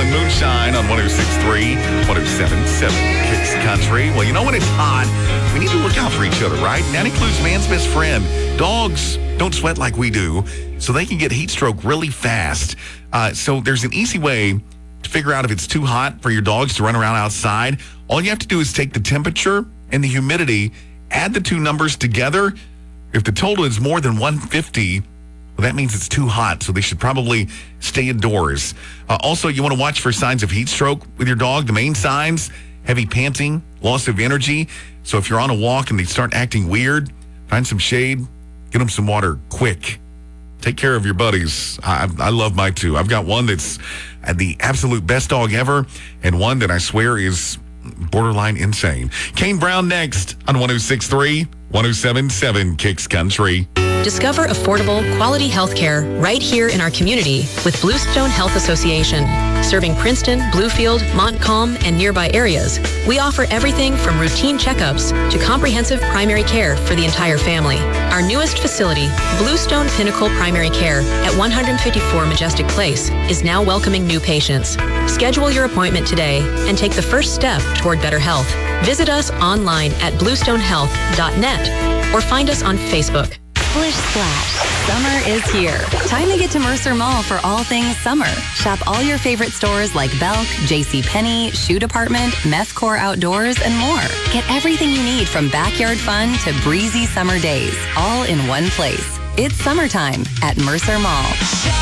and Moonshine on 106.3, 107.7 Kicks Country. Well, you know when it's hot, we need to look out for each other, right? And that includes man's best friend. Dogs don't sweat like we do, so they can get heat stroke really fast. So there's an easy way to figure out if it's too hot for your dogs to run around outside. All you have to do is take the temperature and the humidity, add the two numbers together. If the total is more than 150, well, that means it's too hot, so they should probably stay indoors. Also, you want to watch for signs of heat stroke with your dog. The main signs, heavy panting, loss of energy. So if you're on a walk and they start acting weird, find some shade, get them some water quick. Take care of your buddies. I love my two. I've got one that's the absolute best dog ever, and one that I swear is borderline insane. Kane Brown next on 106.3, 107.7 Kicks Country. Discover affordable, quality health care right here in our community with Bluestone Health Association. Serving Princeton, Bluefield, Montcalm, and nearby areas, we offer everything from routine checkups to comprehensive primary care for the entire family. Our newest facility, Bluestone Pinnacle Primary Care at 154 Majestic Place, is now welcoming new patients. Schedule your appointment today and take the first step toward better health. Visit us online at bluestonehealth.net or find us on Facebook. Splish Splash. Summer is here. Time to get to Mercer Mall for all things summer. Shop all your favorite stores like Belk, JCPenney, Shoe Department, Methcore Outdoors, and more. Get everything you need from backyard fun to breezy summer days, all in one place. It's summertime at Mercer Mall.